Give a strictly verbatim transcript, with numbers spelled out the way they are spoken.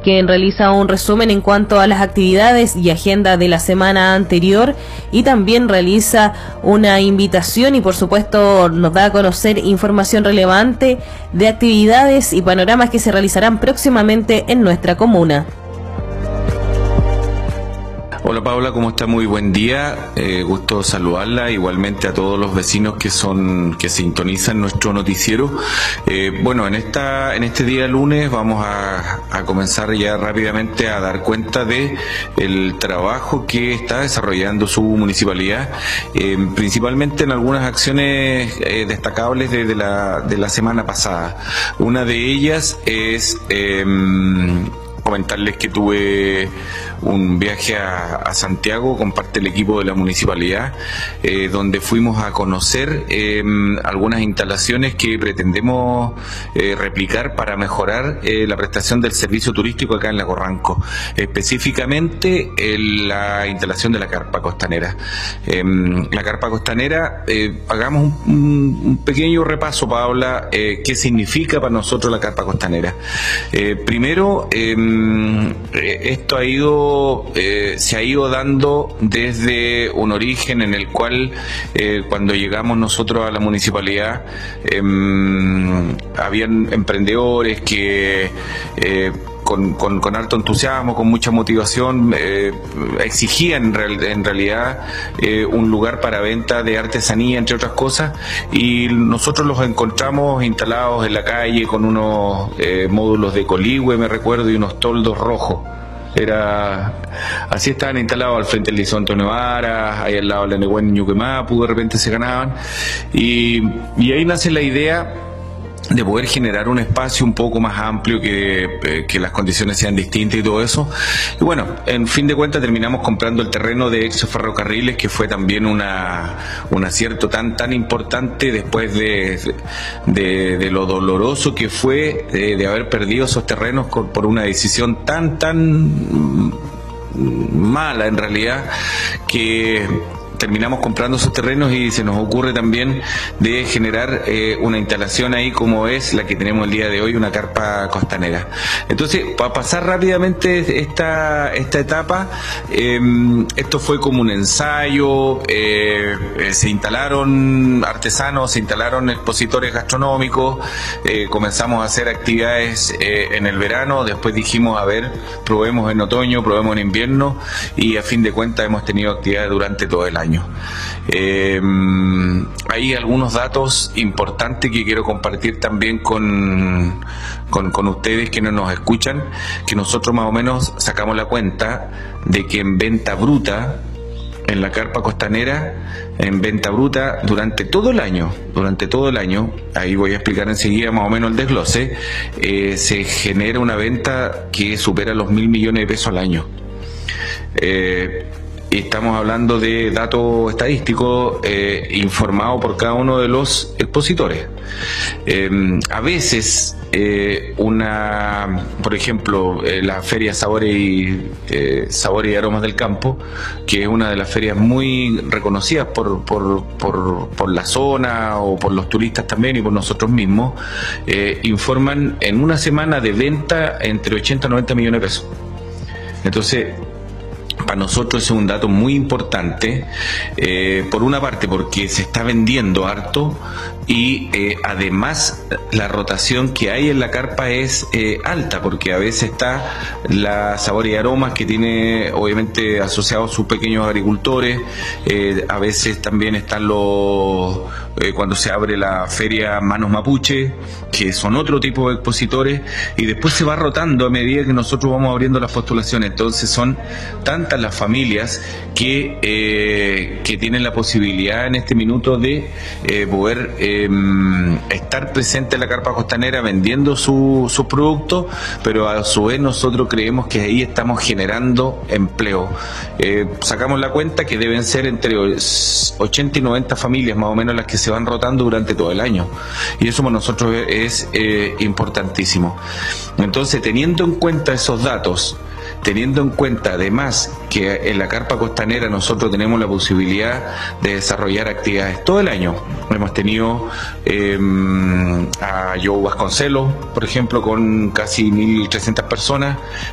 quien realiza un resumen en cuanto a las actividades y agenda de la semana anterior y también realiza una invitación y por supuesto nos da a conocer información relevante de actividades y panoramas que se realizarán próximamente en nuestra comuna. Hola Paula, ¿cómo está? Muy buen día, eh, gusto saludarla, igualmente a todos los vecinos que son que sintonizan nuestro noticiero. Eh, bueno, en esta en este día lunes vamos a, a comenzar ya rápidamente a dar cuenta de el trabajo que está desarrollando su municipalidad, eh, principalmente en algunas acciones eh, destacables de, de la de la semana pasada. Una de ellas es eh, comentarles que tuve un viaje a, a Santiago con parte del equipo de la municipalidad, eh, donde fuimos a conocer eh, algunas instalaciones que pretendemos eh, replicar para mejorar eh, la prestación del servicio turístico acá en Lago Ranco, específicamente eh, la instalación de la carpa costanera. Eh, la carpa costanera, eh, hagamos un, un pequeño repaso, Paula, eh, qué significa para nosotros la carpa costanera. Eh, primero, eh, esto ha ido, eh, se ha ido dando desde un origen en el cual eh, cuando llegamos nosotros a la municipalidad eh, habían emprendedores que eh, Con, con, con harto entusiasmo, con mucha motivación, eh, exigían en, real, en realidad eh, un lugar para venta de artesanía, entre otras cosas, y nosotros los encontramos instalados en la calle con unos eh, módulos de coligüe, me recuerdo, y unos toldos rojos. Era así, estaban instalados al frente del Liceo Antonio Vara, ahí al lado de la Nehuen Ñuquemapu, de repente se ganaban, y, y ahí nace la idea de poder generar un espacio un poco más amplio, que, que las condiciones sean distintas y todo eso. Y bueno, en fin de cuentas terminamos comprando el terreno de Ex Ferrocarriles, que fue también una, un acierto tan tan importante después de, de, de lo doloroso que fue de, de haber perdido esos terrenos con, por una decisión tan tan mala en realidad, que terminamos comprando esos terrenos y se nos ocurre también de generar eh, una instalación ahí como es la que tenemos el día de hoy, una carpa costanera. Entonces, para pasar rápidamente esta, esta etapa, eh, esto fue como un ensayo, eh, eh, se instalaron artesanos, se instalaron expositores gastronómicos, eh, comenzamos a hacer actividades eh, en el verano, después dijimos, a ver, probemos en otoño, probemos en invierno, y a fin de cuentas hemos tenido actividades durante todo el año. Eh, hay algunos datos importantes que quiero compartir también con, con, con ustedes que no nos escuchan, que nosotros más o menos sacamos la cuenta de que en venta bruta, en la carpa costanera, en venta bruta durante todo el año, durante todo el año, ahí voy a explicar enseguida más o menos el desglose, eh, se genera una venta que supera los mil millones de pesos al año. Eh, Estamos hablando de datos estadísticos eh, informados por cada uno de los expositores. Eh, a veces, eh, una, por ejemplo, eh, la Feria Sabores y, eh, Sabores y Aromas del Campo, que es una de las ferias muy reconocidas por, por, por, por la zona o por los turistas también y por nosotros mismos, eh, informan en una semana de venta entre ochenta y noventa millones de pesos. Entonces, para nosotros es un dato muy importante, eh, por una parte porque se está vendiendo harto y eh, además la rotación que hay en la carpa es eh, alta, porque a veces está la Sabor y Aromas, que tiene obviamente asociados sus pequeños agricultores, eh, a veces también están los eh, cuando se abre la feria Manos Mapuche, que son otro tipo de expositores, y después se va rotando a medida que nosotros vamos abriendo las postulaciones. Entonces son tantas las familias que, eh, que tienen la posibilidad en este minuto de eh, poder eh, estar presente en la carpa costanera vendiendo sus su productos, pero a su vez nosotros creemos que ahí estamos generando empleo. Eh, sacamos la cuenta que deben ser entre ochenta y noventa familias más o menos las que se van rotando durante todo el año, y eso para nosotros es eh, importantísimo. Entonces, teniendo en cuenta esos datos, teniendo en cuenta además que en la carpa costanera nosotros tenemos la posibilidad de desarrollar actividades todo el año. Hemos tenido eh, a Joe Vasconcelos, por ejemplo, con casi mil trescientas personas,